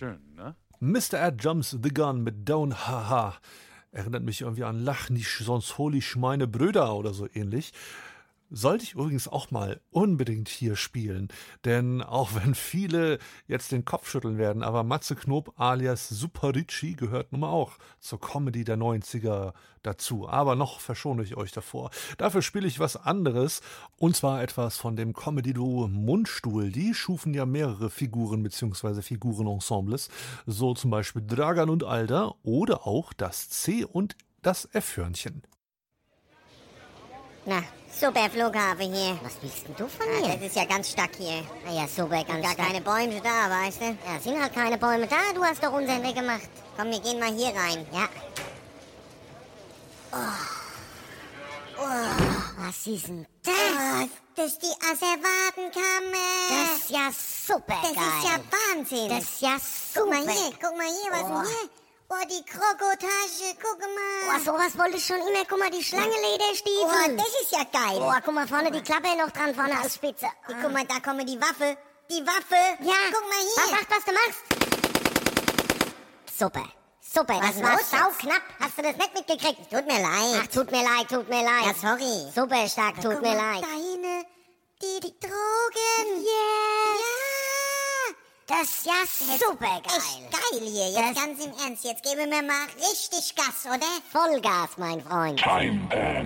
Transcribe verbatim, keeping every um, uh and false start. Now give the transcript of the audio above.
schön, ne? Mister Ed Jumps the Gun mit Don't Haha. Erinnert mich irgendwie an Lach nicht, sonst hol ich meine Brüder oder so ähnlich. Sollte ich übrigens auch mal unbedingt hier spielen, denn auch wenn viele jetzt den Kopf schütteln werden, aber Matze Knob alias Super Ricci gehört nun mal auch zur Comedy der neunziger dazu. Aber noch verschone ich euch davor. Dafür spiele ich was anderes, und zwar etwas von dem Comedy-Duo Mundstuhl. Die schufen ja mehrere Figuren bzw. Figurenensembles, so zum Beispiel Dragan und Alda oder auch das C- und das F-Hörnchen. Na, super Flughafen hier. Was willst denn du von Ja, mir? das ist ja ganz stark hier. Na ja, super, ganz Gar stark. keine Bäume da, weißt du? Ja, sind halt keine Bäume da, du hast doch unseren Weg gemacht. Komm, wir gehen mal hier rein. Ja. Oh. Was ist denn das? Oh, das ist die Asservatenkammer. Das ist ja super Das geil. ist ja Wahnsinn. Das ist ja Guck super. mal hier, guck mal hier, was Oh. ist denn hier? Oh, die Krokotasche, guck mal. Oh, sowas wollte ich schon immer. Guck mal, die Schlangenlederstiefel. Oh, das ist ja geil. Oh, guck mal, vorne die Klappe noch dran, vorne als Spitze. Hier, guck mal, da kommt die Waffe. Die Waffe. Ja. Guck mal Was, hier. mach, was du machst. Super. Super, Was das war los sau jetzt? knapp. Hast du das nicht mitgekriegt? Tut mir leid. Ach, tut mir leid, tut mir leid. Ja, sorry. Super stark, tut Guck mir mal, leid. Da hinten, die, die Drogen. Yes. Ja. Das ist ja super geil. Echt geil hier. Jetzt Das- ganz im Ernst. Jetzt geben wir mal richtig Gas, oder? Vollgas, mein Freund. Time